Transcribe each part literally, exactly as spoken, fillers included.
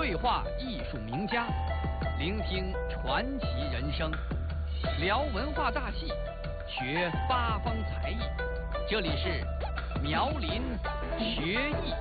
对话艺术名家，聆听传奇人生，聊文化大戏，学八方才艺。这里是苗林学艺。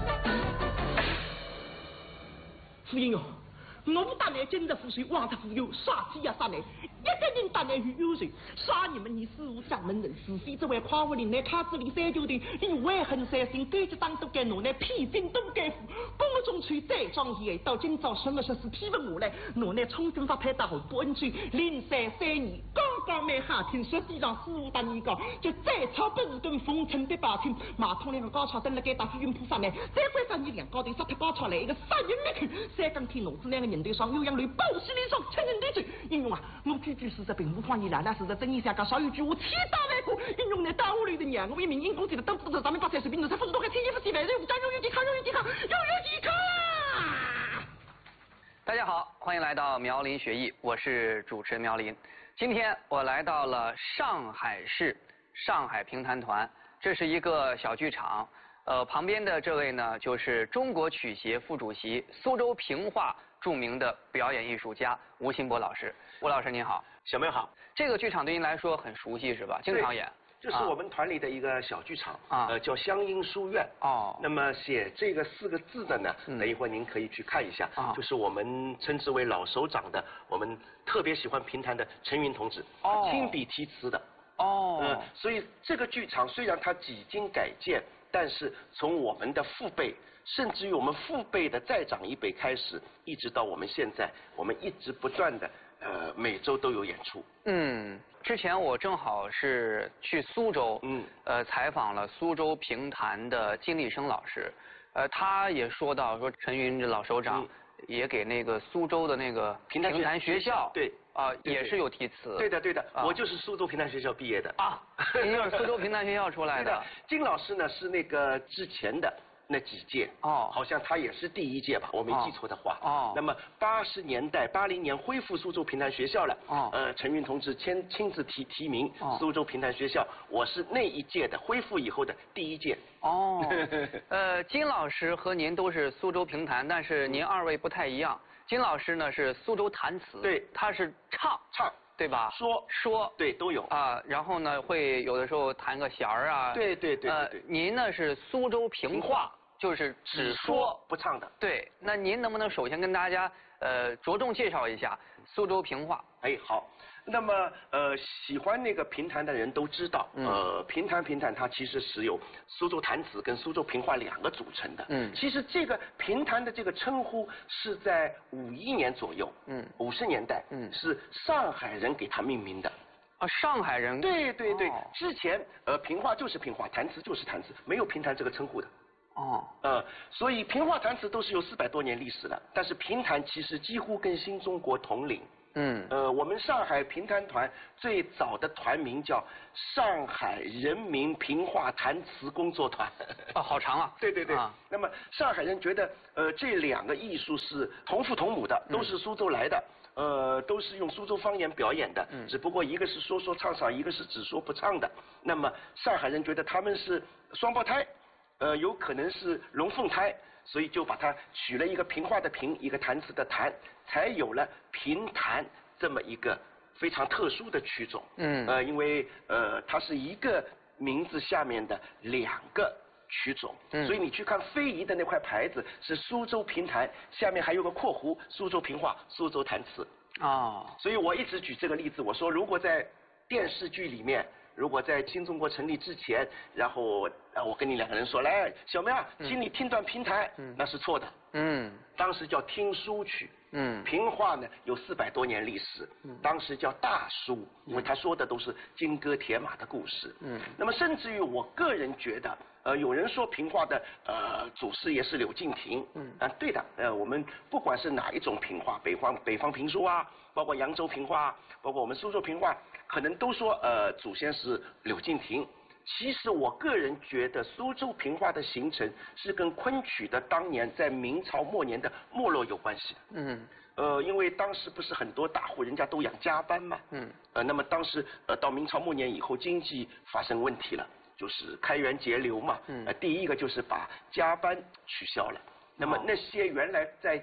夫人哟，我打来今日富水，望着富有，杀鸡呀杀来，一个人打来与有谁？杀你们！你事无掌门人，是非这位夸我林来卡子里三九的，你外恨三心，该就当都该拿来披荆都该负。宫中吹再庄严，到今朝什么事是批问我来？拿来冲军法派大好多恩罪，零三三年刚刚买下听说地上事务大年糕，就再抄不是跟风尘的八天，马桶两个高潮登了该打飞云扑上来，再关上你两高头杀脱高潮来一个杀人灭口，三更天弄子两个人头上鸳鸯泪，包西里上亲人对嘴。英雄啊，我句句事实并不谎言，哪哪是在真意下讲少有句话，千打万过。英雄呢，大屋里的娘，我为民营公司的都不知咱们发财水平，奴才不是多还天衣不洗万人无家，永远健康，永远健康，永远健康啊！ 大家好，欢迎来到苗林学艺，我是主持人苗林。今天我来到了上海市上海评弹团，这是一个小剧场。呃，旁边的这位呢，就是中国曲协副主席、苏州评话著名的表演艺术家吴新博老师。吴老师您好。 小妹好。这个剧场对您来说很熟悉是吧？经常演。 这是我们团里的一个小剧场，啊、呃，叫湘音书院。哦。那么写这个四个字的呢，嗯、等一会儿您可以去看一下，啊、就是我们称之为老首长的，我们特别喜欢评弹的陈云同志，哦，亲笔题词的。哦。呃，所以这个剧场虽然它几经改建，但是从我们的父辈，甚至于我们父辈的再长一辈开始，一直到我们现在，我们一直不断的。呃，每周都有演出。嗯， 之前我正好是去苏州，嗯，呃，采访了苏州评弹的金立生老师，呃，他也说到说陈云这老首长、嗯、也给那个苏州的那个评弹学校， 对， 啊、呃，也是有题词。 对的，对的，啊、我就是苏州评弹学校毕业的。啊， 您就是苏州评弹学校出来的。 的金老师呢是那个之前的。那几届哦，好像他也是第一届吧，我没记错的话。哦，那么八十年代八零年恢复苏州评弹学校了。哦，呃，陈云同志亲亲自提提名苏州评弹学校，我是那一届的恢复以后的第一届。 哦，呃，金老师和您都是苏州评弹，但是您二位不太一样。金老师呢是苏州弹词， 对， 他是唱唱。 对吧？ 说说对都有啊，然后呢会有的时候弹个弦儿啊。 对对对对对。 呃，您呢是苏州评话，就是只说不唱的。 对，那您能不能首先跟大家呃着重介绍一下苏州评话？ 哎，好。那么呃，喜欢那个评弹的人都知道，嗯、呃，评弹评弹它其实是由苏州弹词跟苏州评话两个组成的。嗯，其实这个评弹的这个称呼是在五一年左右，嗯，五十年代，嗯，是上海人给它命名的。 啊，上海人？ 对对对，哦、之前呃评话就是评话，弹词就是弹词，没有评弹这个称呼的。哦，呃，所以评话弹词都是有四百多年历史了，但是评弹其实几乎跟新中国同龄。嗯，呃，我们上海评弹团最早的团名叫上海人民评话弹词工作团。 啊，好长啊！ 对对对。啊、那么上海人觉得，呃，这两个艺术是同父同母的，都是苏州来的，嗯、呃，都是用苏州方言表演的，嗯，只不过一个是说说唱唱，一个是只说不唱的。那么上海人觉得他们是双胞胎。呃，有可能是龙凤胎，所以就把它取了一个评话的评，一个弹词的弹，才有了评弹这么一个非常特殊的曲种。嗯，呃，因为呃，它是一个名字下面的两个曲种，嗯、所以你去看非遗的那块牌子是苏州评弹，下面还有个括弧苏州评话、苏州弹词。哦，所以我一直举这个例子，我说如果在电视剧里面。如果在新中国成立之前，然后呃我跟你两个人说，来，小妹啊，请你听段评弹，嗯、那是错的。嗯，当时叫听书曲。嗯，评话呢有四百多年历史，嗯、当时叫大书，因为他说的都是金戈铁马的故事。嗯，那么甚至于我个人觉得，呃，有人说评话的呃祖师爷是柳敬亭。嗯，啊，对的，呃，我们不管是哪一种评话，北方北方评书啊，包括扬州评话，包括我们苏州评话，可能都说呃祖先是柳敬亭。其实我个人觉得苏州评话的形成是跟昆曲的当年在明朝末年的没落有关系的。嗯，呃，因为当时不是很多大户人家都养家班嘛。嗯，呃，那么当时呃到明朝末年以后，经济发生问题了，就是开源节流嘛。嗯，呃，第一个就是把家班取消了。那么那些原来在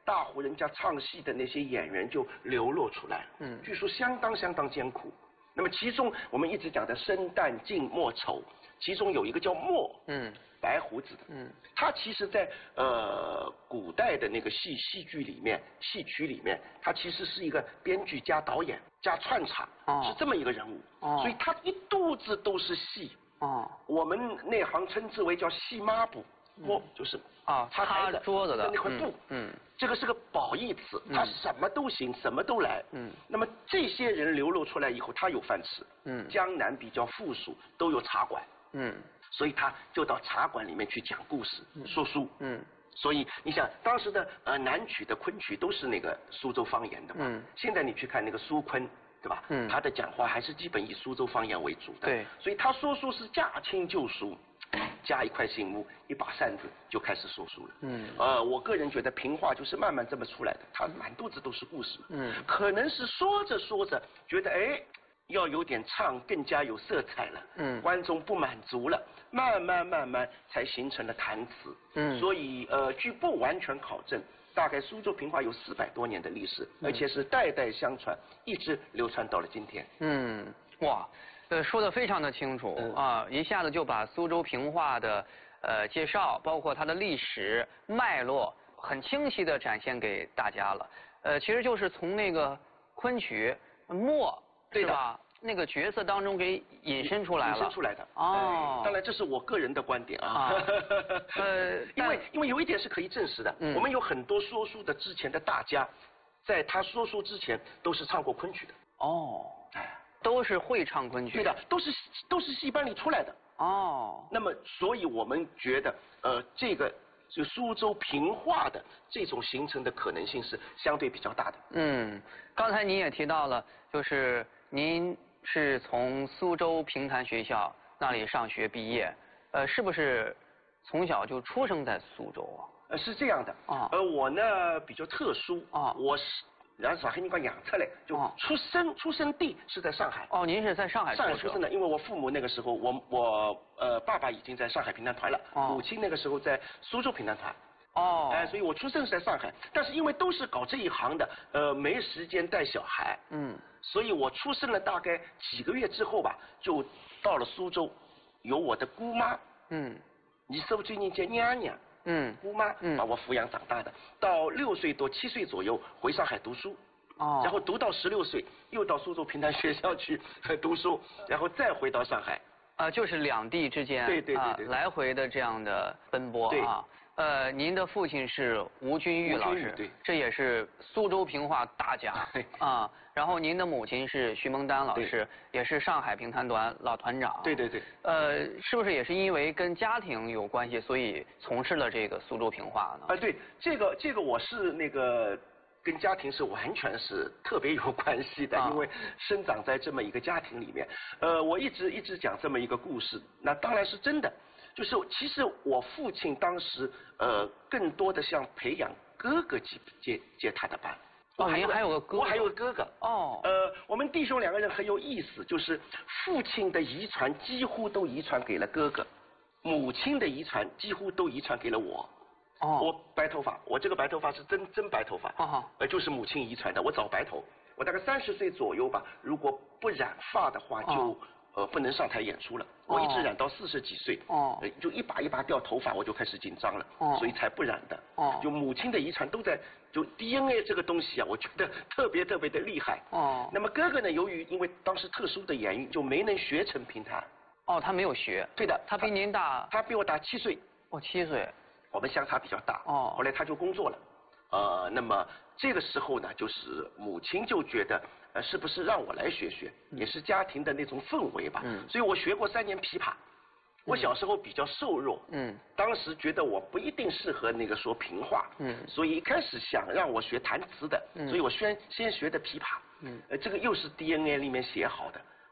大户人家唱戏的那些演员就流落出来了。嗯，据说相当相当艰苦。那么其中我们一直讲的生旦净末丑，其中有一个叫末，嗯，白胡子的，嗯，他其实在呃古代的那个戏戏剧里面、戏曲里面，他其实是一个编剧加导演加串场，哦、是这么一个人物，哦、所以他一肚子都是戏。哦，我们内行称之为叫戏抹布，抹、嗯、就是啊擦台子桌子的那块布，嗯，嗯这个是个褒义词，他什么都行，什么都来，嗯，那么这些人流露出来以后，他有饭吃，嗯，江南比较富庶，都有茶馆，嗯，所以他就到茶馆里面去讲故事、嗯、说书，嗯，所以你想当时的呃南曲的昆曲都是那个苏州方言的嘛，嗯，现在你去看那个苏昆。对吧？嗯，他的讲话还是基本以苏州方言为主的。对，所以他说书是驾轻就熟，加一块醒目，一把扇子就开始说书了。嗯，呃，我个人觉得评话就是慢慢这么出来的，他满肚子都是故事。嗯，可能是说着说着觉得哎，要有点唱更加有色彩了。嗯，观众不满足了，慢慢慢慢才形成了弹词。嗯，所以呃，据不完全考证。大概苏州评话有四百多年的历史，而且是代代相传，一直流传到了今天。 嗯，哇，呃，说的非常的清楚、嗯、啊，一下子就把苏州评话的呃介绍，包括它的历史脉络，很清晰的展现给大家了。呃，其实就是从那个昆曲末是吧？那个角色当中给引申出来了， 引申出来的哦。 当然这是我个人的观点啊。啊呃，因为因为有一点是可以证实的，嗯、我们有很多说书的之前的大家，在他说书之前都是唱过昆曲的。 哦，哎，都是会唱昆曲。 对的，都是都是戏班里出来的。哦。那么，所以我们觉得，呃，这个就苏州评话的这种形成的可能性是相对比较大的。 嗯，刚才您也提到了，就是您。是从苏州评弹学校那里上学毕业，呃，是不是从小就出生在苏州啊？ 呃，是这样的啊。呃，我呢比较特殊啊，我是然后上海人讲养出来，就出生出生地是在上海。 哦，您是在上海上海出生的，因为我父母那个时候，我我呃爸爸已经在上海评弹团了，哦、母亲那个时候在苏州评弹团。哦，哎，所以我出生是在上海，但是因为都是搞这一行的，呃，没时间带小孩，嗯，所以我出生了大概几个月之后吧，就到了苏州，有我的姑妈，嗯，你是不是最近叫娘娘？嗯，姑妈，嗯，把我抚养长大的，到六岁多七岁左右回上海读书，哦，然后读到十六岁，又到苏州评弹学校去读书，然后再回到上海， 啊、呃，就是两地之间， 对对对对， 啊、来回的这样的奔波啊。呃，您的父亲是吴君玉老师， 对， 这也是苏州评话大家啊。然后您的母亲是徐蒙丹老师，也是上海评弹团老团长。 对对对。 呃，是不是也是因为跟家庭有关系，所以从事了这个苏州评话呢？ 啊、呃，对，这个这个我是那个跟家庭是完全是特别有关系的，啊、因为生长在这么一个家庭里面。呃，我一直一直讲这么一个故事，那当然是真的。就是其实我父亲当时呃更多的像培养哥哥接接接他的班。 哦，您还有个哥哥。 我还有个哥哥。哦。呃，我们弟兄两个人很有意思，就是父亲的遗传几乎都遗传给了哥哥，母亲的遗传几乎都遗传给了我。哦。我白头发，我这个白头发是真真白头发。哦。呃，就是母亲遗传的，我早白头。我大概三十岁左右吧，如果不染发的话就。哦呃，不能上台演出了。我一直染到四十几岁，哦，呃，就一把一把掉头发，我就开始紧张了，哦，所以才不染的。哦，就母亲的遗传都在，就 D N A 这个东西啊，我觉得特别特别的厉害。哦，那么哥哥呢，由于因为当时特殊的原因，就没能学成评弹。 哦，他没有学。 对的， 他比您大。 他比我大七岁。 哦，七岁。 我们相差比较大。哦。后来他就工作了，呃，那么这个时候呢，就是母亲就觉得。呃，是不是让我来学学，也是家庭的那种氛围吧。嗯。所以我学过三年琵琶。我小时候比较瘦弱。嗯。当时觉得我不一定适合那个说评话。嗯。所以一开始想让我学弹词的。嗯。所以我先先学的琵琶。嗯。呃，这个又是 D N A 里面写好的。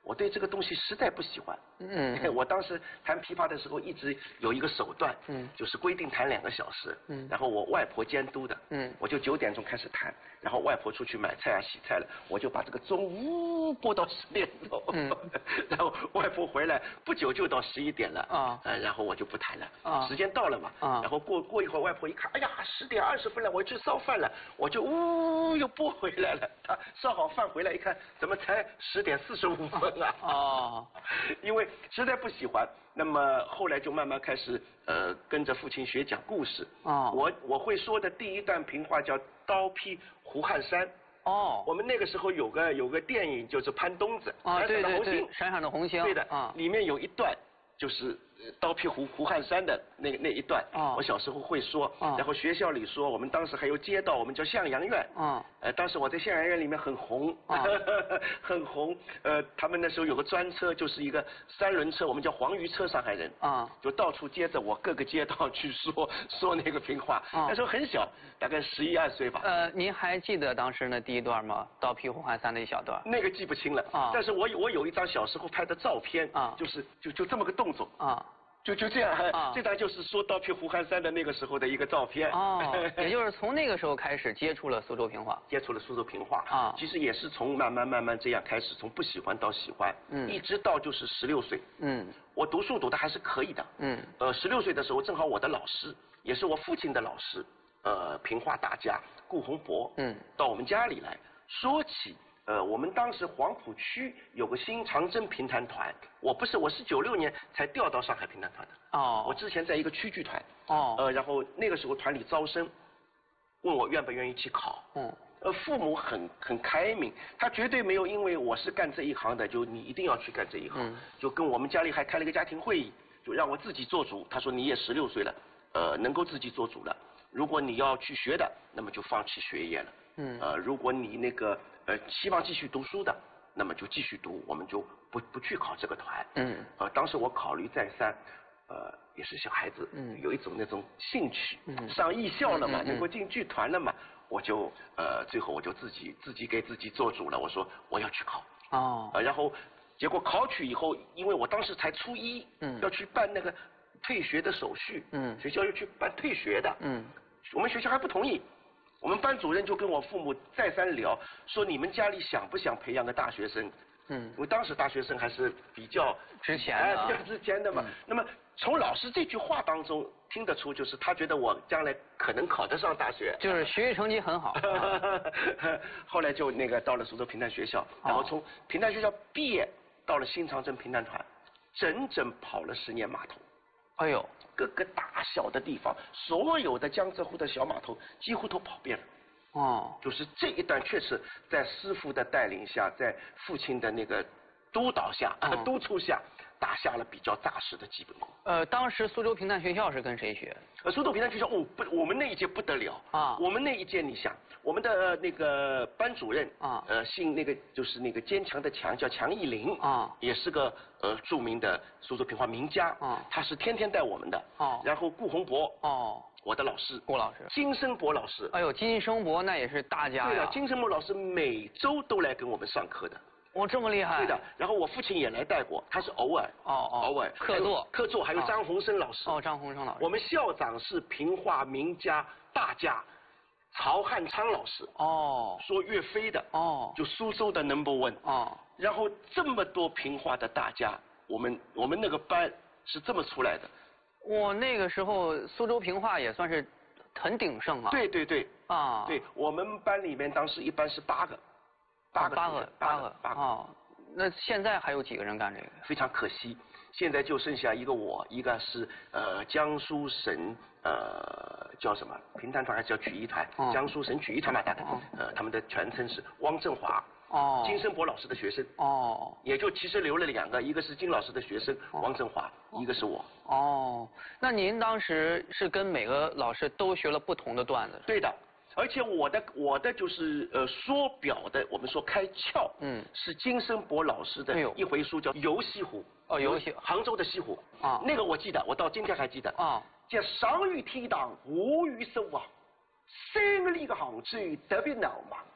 我对这个东西实在不喜欢。 嗯， 我当时弹琵琶的时候一直有一个手段，嗯，就是规定弹两个小时，嗯，然后我外婆监督的，嗯，我就九点钟开始弹，然后外婆出去买菜啊洗菜了，我就把这个钟呜拨到十点钟，嗯，然后外婆回来不久就到十一点了，啊，呃，然后我就不弹了，啊，时间到了嘛，啊，然后过过一会儿外婆一看，哎呀十点二十分了，我去烧饭了，我就呜又拨回来了，她烧好饭回来一看，怎么才十点四十五分啊？哦，因为实在不喜欢，那么后来就慢慢开始呃跟着父亲学讲故事。哦，我我会说的第一段评话叫《刀劈胡汉三》。哦，我们那个时候有个有个电影就是潘冬子， 啊对对对，闪闪的红星， 对的，啊，里面有一段就是刀劈胡胡汉三的那那一段，哦，我小时候会说，哦，然后学校里说，我们当时还有街道，我们叫向阳院，哦，呃，当时我在向阳院里面很红，哦，很红，呃，他们那时候有个专车，就是一个三轮车，我们叫黄鱼车，上海人，啊，哦，就到处接着我各个街道去说说那个评话，哦，那时候很小，大概十一二岁吧。 呃，您还记得当时那第一段吗？刀劈胡汉三的一小段？ 那个记不清了，啊，哦，但是我有我有一张小时候拍的照片，啊，哦，就是就就这么个动作，啊，哦。就就这样，啊，这张就是说刀劈胡汉三的那个时候的一个照片。 哦，也就是从那个时候开始接触了苏州评话， 接触了苏州评话。啊，其实也是从慢慢慢慢这样开始，从不喜欢到喜欢，嗯，一直到就是十六岁，嗯，我读书读的还是可以的，嗯，呃，十六岁的时候正好我的老师也是我父亲的老师，呃，评话大家顾洪博，嗯，到我们家里来说起。呃，我们当时黄浦区有个新长征评弹团，我不是，我是九六年才调到上海评弹团的。哦。我之前在一个区剧团。哦。呃，然后那个时候团里招生，问我愿不愿意去考。嗯。呃，父母很很开明，他绝对没有因为我是干这一行的，就你一定要去干这一行。嗯。就跟我们家里还开了一个家庭会议，就让我自己做主。他说你也十六岁了，呃，能够自己做主了。如果你要去学的，那么就放弃学业了。嗯。呃，如果你那个。呃，希望继续读书的，那么就继续读，我们就不不去考这个团。嗯。呃，当时我考虑再三，呃，也是小孩子，嗯，有一种那种兴趣，嗯，上艺校了嘛，嗯嗯嗯，能够进剧团了嘛，我就呃，最后我就自己自己给自己做主了，我说我要去考。哦。呃，然后结果考取以后，因为我当时才初一，嗯，要去办那个退学的手续，嗯，学校要去办退学的，嗯，我们学校还不同意。我们班主任就跟我父母再三聊，说你们家里想不想培养个大学生？嗯，因为当时大学生还是比较值钱的， 哎，比较值钱的嘛。嗯，那么从老师这句话当中听得出，就是他觉得我将来可能考得上大学， 就是学习成绩很好。 后来就那个到了苏州评弹学校，然后从评弹学校毕业到了新长征评弹团，整整跑了十年码头。 哎呦， 各个大小的地方，所有的江浙沪的小码头几乎都跑遍了。哦，就是这一段确实在师傅的带领下，在父亲的那个督导下、嗯、督促下，打下了比较扎实的基本功。 呃，当时苏州评弹学校是跟谁学？ 呃，苏州评弹学校，哦不，我们那一届不得了啊！我们那一届，你想，我们的、呃、那个班主任啊，呃，姓那个就是那个坚强的强，叫强义林啊，也是个呃著名的苏州评话名家啊，他是天天带我们的。哦。然后顾洪博哦。我的老师， 顾老师， 金生博老师。 哎呦，金生博那也是大家呀。 对的，金生博老师每周都来跟我们上课的。 哦，这么厉害。 对的，然后我父亲也来带过，他是偶尔。 哦哦。 偶尔。 客座。 客座还有张鸿生老师。 哦，张鸿生老师。 我们校长是评话名家大家曹汉昌老师。哦。说岳飞的。哦。就苏州的 number one。哦。然后这么多评话的大家，我们我们那个班是这么出来的。 哇，那个时候苏州评话也算是很鼎盛啊。 对对对。啊。对我们班里面当时一般是八个，八个八个八个八个。哦，那现在还有几个人干这个？ 非常可惜，现在就剩下一个我，一个是呃江苏省呃叫什么评弹团还是叫曲艺团？哦、江苏省曲艺团嘛，大概、哦、呃他们的全称是汪振华。哦，金生博老师的学生哦，也就其实留了两个，一个是金老师的学生、哦、王振华，一个是我。 哦，那您当时是跟每个老师都学了不同的段子？ 对的，而且我的我的就是呃说表的，我们说开窍，嗯，是金生博老师的一回书叫《游西湖》。 哦，游西， 杭州的西湖啊，那个我记得，我到今天还记得啊。叫上于天堂，下于守望，三个里个杭州特别闹忙。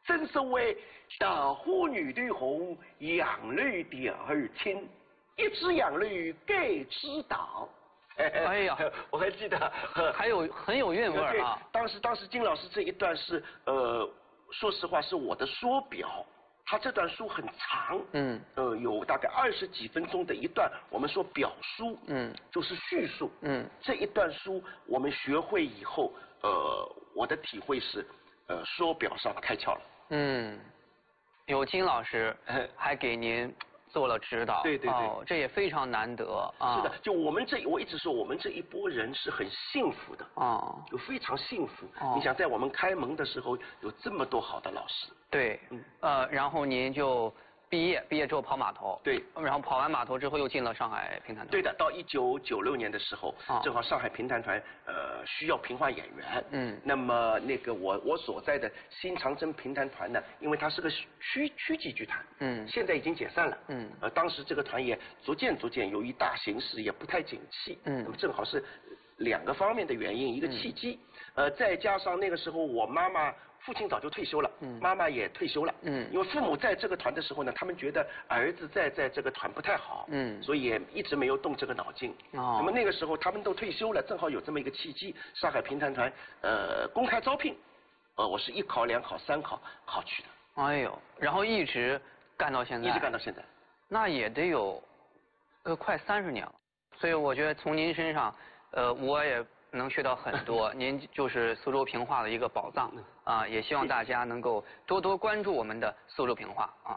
正所谓大花女对红，杨柳第二青，一枝杨柳各枝倒。 哎呀， 我还记得， 还有很有韵味儿啊。 当时当时金老师这一段是呃，说实话是我的说表。他这段书很长， 嗯， 呃，有大概二十几分钟的一段，我们说表书， 嗯， 就是叙述， 嗯， 这一段书我们学会以后，呃，我的体会是，呃，说表上开窍了， 嗯，有金老师还给您做了指导， 对对对， 哦，这也非常难得啊。 是的，就我们这，我一直说我们这一波人是很幸福的， 哦， 就非常幸福。 哦， 你想在我们开门的时候有这么多好的老师。 对，嗯，呃，然后您就毕业，毕业之后跑码头， 对， 然后跑完码头之后又进了上海评弹团。 对的，到一九九六年的时候， 哦， 正好上海评弹团呃需要评话演员， 嗯， 那么那个我我所在的新长征评弹团呢，因为它是个区区级剧团， 嗯， 现在已经解散了， 嗯， 呃，当时这个团也逐渐逐渐由于大形势也不太景气， 嗯， 那么正好是两个方面的原因，一个契机，嗯、呃，再加上那个时候我妈妈。父亲早就退休了，嗯，妈妈也退休了，嗯，因为父母在这个团的时候呢，他们觉得儿子在在这个团不太好，嗯，所以也一直没有动这个脑筋。哦，那么那个时候他们都退休了，正好有这么一个契机，上海评弹团呃公开招聘，呃，我是一考、两考、三考考去的。 哎呦，然后一直干到现在， 一直干到现在， 那也得有呃快三十年了。所以我觉得从您身上，呃，我也能学到很多。您就是苏州评话的一个宝藏啊，也希望大家能够多多关注我们的苏州评话啊。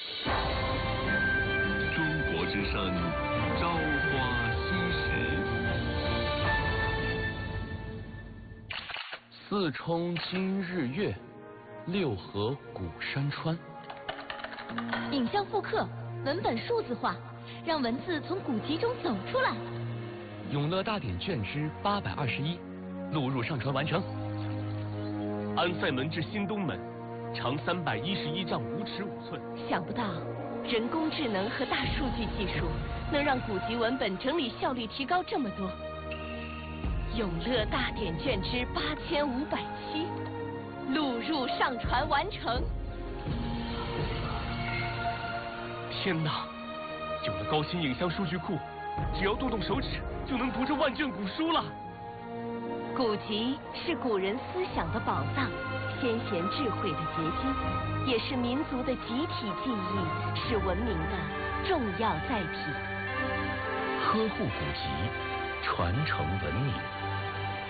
中国之声，朝花夕拾。四冲今日月，六合古山川。 影像复刻，文本数字化，让文字从古籍中走出来。 永乐大典卷之八百二十一，录入上传完成。安塞门至新东门，长三百一十一丈五尺五寸。 想不到，人工智能和大数据技术能让古籍文本整理效率提高这么多。永乐大典卷之八千五百七，录入上传完成。 天哪！有了高新影像数据库，只要动动手指就能读这万卷古书了。 古籍是古人思想的宝藏，先贤智慧的结晶，也是民族的集体记忆，是文明的重要载体。 呵护古籍，传承文明。